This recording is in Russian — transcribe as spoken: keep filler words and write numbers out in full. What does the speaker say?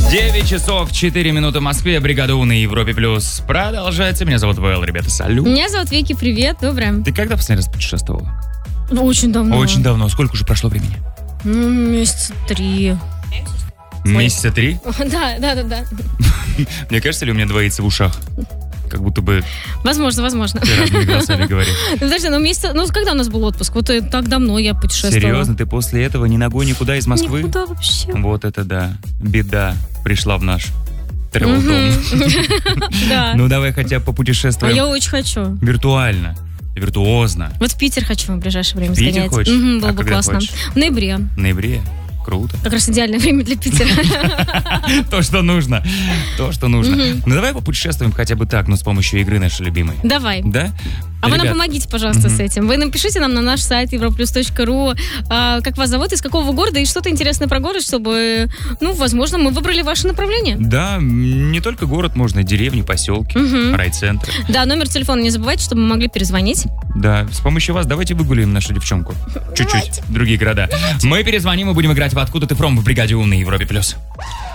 девять часов четыре минуты в Москве. Бригада У на Европе Плюс продолжается. Меня зовут Вэл, ребята, салют. Меня зовут Вики, привет, доброе. Ты когда последний раз путешествовала? Очень давно. Очень давно. Сколько уже прошло времени? Ну, месяца три. Месяца три? Да, да, да, да. Мне кажется, ли у меня двоится в ушах? Как будто бы Возможно, возможно. ты разными голосами говоришь. Подожди, ну месяца, ну когда у нас был отпуск? Вот э, так давно я путешествовала. Серьезно, ты после этого ни ногой никуда из Москвы? Никуда вообще. Вот это да. Беда пришла в наш тревел-дом. Да. Ну давай хотя бы А попутешествуем я очень хочу. виртуально, виртуозно. Вот в Питер хочу в ближайшее время В Питер сгонять. хочешь? Мгм, было А бы когда классно. хочешь? В ноябре. В ноябре. Круто. Как раз идеальное время для Питера. То, что нужно. То, что нужно. Ну давай попутешествуем хотя бы так, но с помощью игры нашей любимой. Давай. Да? А вы нам Ребят, помогите, пожалуйста, с этим. Вы напишите нам на наш сайт европлюс точка ру, а, как вас зовут, из какого города, и что-то интересное про город, чтобы, ну, возможно, мы выбрали ваше направление. Да, не только город можно, деревни, поселки, Мгм. райцентры. Да, номер телефона не забывайте, чтобы мы могли перезвонить. Да, с помощью вас давайте выгуляем нашу девчонку. Чуть-чуть. Другие города. Мы перезвоним и будем играть в «Откуда ты фром» в бригаде У на Европе+. плюс.